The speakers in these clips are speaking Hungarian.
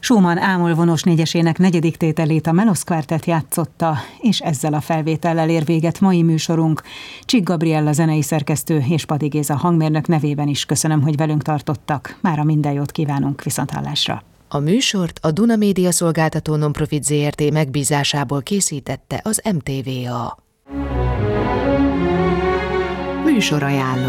Schumann ámolvonós négyesének negyedik tételét a Melos Quartet játszotta, és ezzel a felvétellel ér véget mai műsorunk. Csik Gabriella zenei szerkesztő és Padi Géza hangmérnök nevében is köszönöm, hogy velünk tartottak. Mára minden jót kívánunk, viszonthallásra. A műsort a Duna Média Szolgáltató Nonprofit Zrt. Megbízásából készítette az MTVA. Műsorajánló.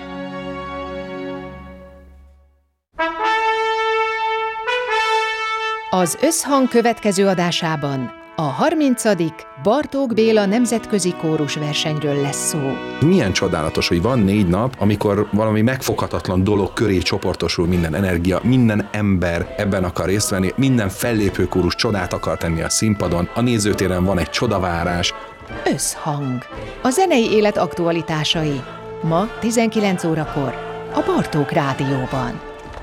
Az Összhang következő adásában a 30. Bartók Béla nemzetközi kórusversenyről lesz szó. Milyen csodálatos, hogy van 4 nap, amikor valami megfoghatatlan dolog köré csoportosul minden energia, minden ember ebben akar részt venni, minden fellépő kórus csodát akar tenni a színpadon, a nézőtéren van egy csodavárás. Összhang. A zenei élet aktualitásai. Ma 19 órakor a Bartók Rádióban.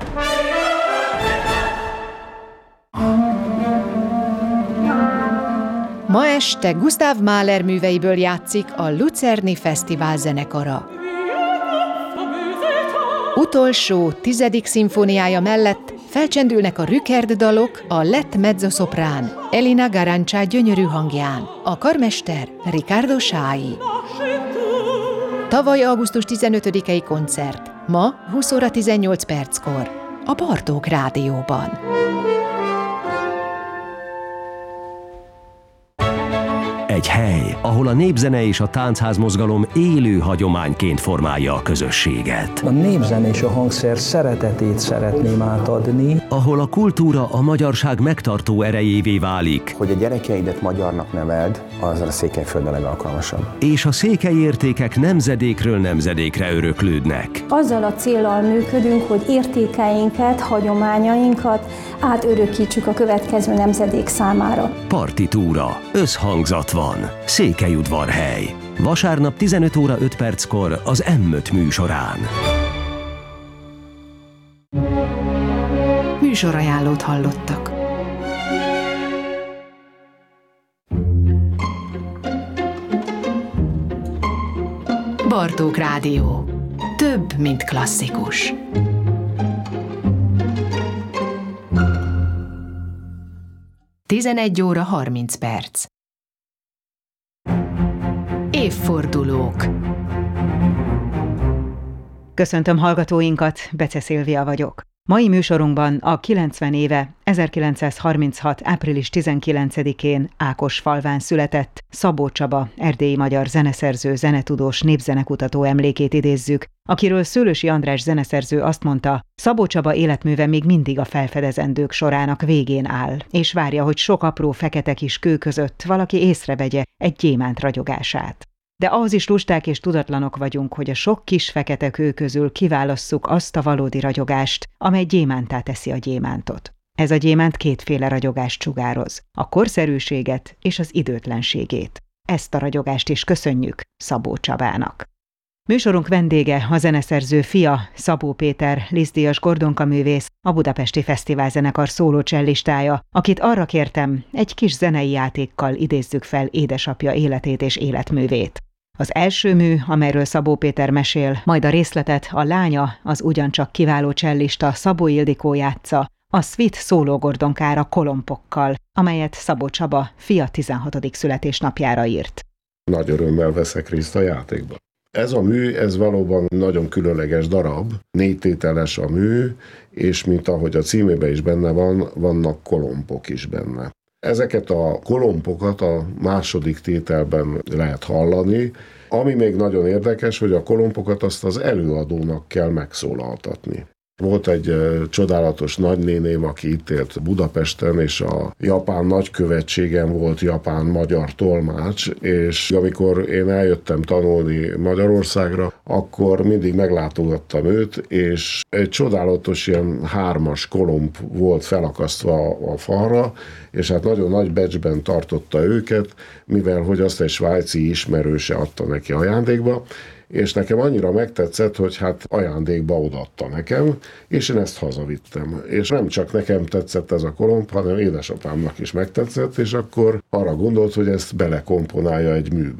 Ma este Gustav Mahler műveiből játszik a Lucerni Fesztivál zenekara. Utolsó 10. szimfóniája mellett felcsendülnek a Rückert dalok a lett mezzoszoprán Elina Garancsa gyönyörű hangján, a karmester Riccardo Sái. Tavaly augusztus 15-i koncert, ma 20 óra 18 perckor a Bartók Rádióban. Egy hely, ahol a népzene és a táncházmozgalom élő hagyományként formálja a közösséget. A népzene és a hangszer szeretetét szeretném átadni. Ahol a kultúra a magyarság megtartó erejévé válik. Hogy a gyerekeidet magyarnak neveld, azzal a Székelyföld a legalkalmasabb. És a székely értékek nemzedékről nemzedékre öröklődnek. Azzal a céllal működünk, hogy értékeinket, hagyományainkat átörökítsük a következő nemzedék számára. Partitúra, összhangzat van. Székelyudvarhely. Vasárnap 15 óra 5 perckor az M5 műsorán. Műsorajánlót hallottak. Bartók Rádió. Több, mint klasszikus. Tizenegy óra 30 perc. Évfordulók. Köszöntöm hallgatóinkat, Bece Szilvia vagyok. Mai műsorunkban a 90 éve 1936. április 19-én Ákosfalván született Szabó Csaba, erdélyi magyar zeneszerző, zenetudós, népzenekutató emlékét idézzük, akiről Szőlősi András zeneszerző azt mondta, Szabó Csaba életműve még mindig a felfedezendők sorának végén áll, és várja, hogy sok apró fekete kis kő között valaki észrevegye egy gyémánt ragyogását. De ahhoz is lusták és tudatlanok vagyunk, hogy a sok kis fekete kő közül kiválasszuk azt a valódi ragyogást, amely gyémánttá teszi a gyémántot. Ez a gyémánt kétféle ragyogást sugároz, a korszerűséget és az időtlenségét. Ezt a ragyogást is köszönjük Szabó Csabának. Műsorunk vendége a zeneszerző fia, Szabó Péter, Liszt-díjas gordonkaművész, a Budapesti Fesztiválzenekar szólócsellistája, akit arra kértem, egy kis zenei játékkal idézzük fel édesapja életét és életművét. Az első mű, amelyről Szabó Péter mesél, majd a részletet a lánya, az ugyancsak kiváló csellista Szabó Ildikó játsza, a Suite szólógordonkára Kolompokkal, amelyet Szabó Csaba fia 16. születésnapjára írt. Nagy örömmel veszek részt a játékban. Ez a mű, ez valóban nagyon különleges darab, 4 tételes a mű, és mint ahogy a címében is benne van, vannak kolompok is benne. Ezeket a kolompokat a második tételben lehet hallani. Ami még nagyon érdekes, hogy a kolompokat azt az előadónak kell megszólaltatni. Volt egy csodálatos nagynéném, aki itt élt Budapesten, és a japán nagykövetségen volt japán-magyar tolmács, és amikor én eljöttem tanulni Magyarországra, akkor mindig meglátogattam őt, és egy csodálatos ilyen 3-as kolomb volt felakasztva a falra, és hát nagyon nagy becsben tartotta őket, mivel hogy azt egy svájci ismerőse adta neki ajándékba, és nekem annyira megtetszett, hogy hát ajándékba odaadta nekem, és én ezt hazavittem. És nem csak nekem tetszett ez a kolomb, hanem édesapámnak is megtetszett, és akkor arra gondolt, hogy ezt belekomponálja egy műbe.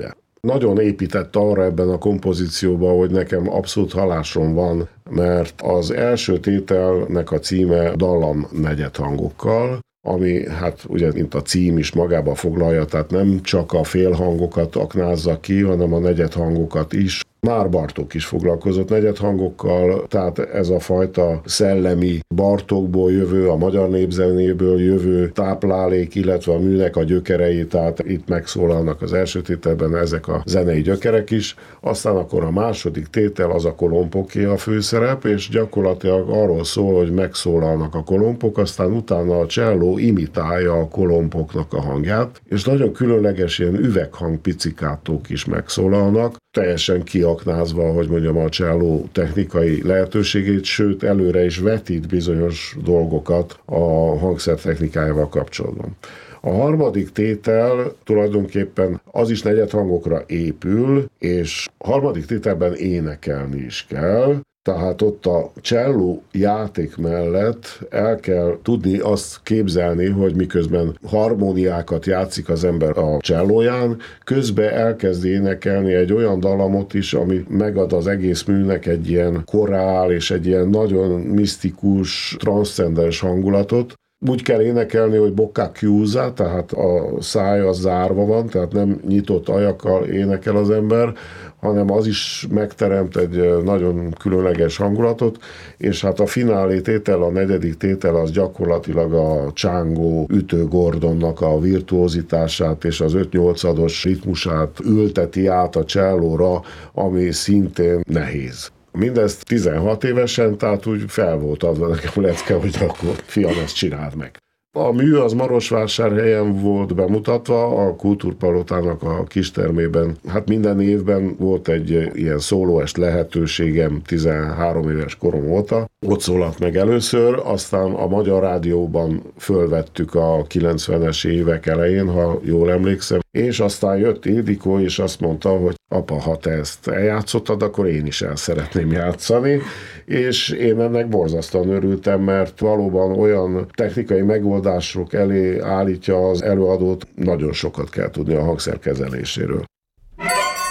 nagyon épített arra ebben a kompozícióban, hogy nekem abszolút halásom van, mert az első tételnek a címe Dallam negyedhangokkal, ami hát ugye, mint a cím is magába foglalja, tehát nem csak a félhangokat aknázza ki, hanem a negyedhangokat is. Már Bartók is foglalkozott negyedhangokkal, tehát ez a fajta szellemi Bartókból jövő, a magyar népzenéből jövő táplálék, illetve a műnek a gyökerei, tehát itt megszólalnak az első tételben ezek a zenei gyökerek is. Aztán akkor a második tétel az a kolompoké a főszerep, és gyakorlatilag arról szól, hogy megszólalnak a kolompok, aztán utána a cselló imitálja a kolompoknak a hangját, és nagyon különleges ilyen üveghang picikátók is megszólalnak, teljesen kiaknázva, hogy mondjam, a cselló technikai lehetőségét, sőt előre is vetít bizonyos dolgokat a hangszer technikájával kapcsolatban. A harmadik tétel tulajdonképpen az is negyedhangokra épül, és a harmadik tételben énekelni is kell, tehát ott a cselló játék mellett el kell tudni azt képzelni, hogy miközben harmóniákat játszik az ember a csellóján, közben elkezd énekelni egy olyan dallamot is, ami megad az egész műnek egy ilyen korál és egy ilyen nagyon misztikus, transzcendens hangulatot. Úgy kell énekelni, hogy bocca chiusa, tehát a száj az zárva van, tehát nem nyitott ajakkal énekel az ember, hanem az is megteremt egy nagyon különleges hangulatot, és hát a finálé tétel, a negyedik tétel az gyakorlatilag a csángó ütő Gordonnak a virtuózitását és az 5/8 ritmusát ülteti át a csellóra, ami szintén nehéz. Mindezt 16 évesen, tehát úgy fel volt adva nekem lecke, hogy akkor fiam, ezt csináld meg. A mű az Marosvásárhelyen volt bemutatva, a Kultúrpalotának a kistermében. Hát minden évben volt egy ilyen szólóest lehetőségem 13 éves korom óta. Ott szólalt meg először, aztán a Magyar Rádióban fölvettük a 90-es évek elején, ha jól emlékszem, és aztán jött Ildikó, és azt mondta, hogy apa, ha te ezt eljátszottad, akkor én is el szeretném játszani, és én ennek borzasztóan örültem, mert valóban olyan technikai megoldások elé állítja az előadót, nagyon sokat kell tudni a hangszer kezeléséről.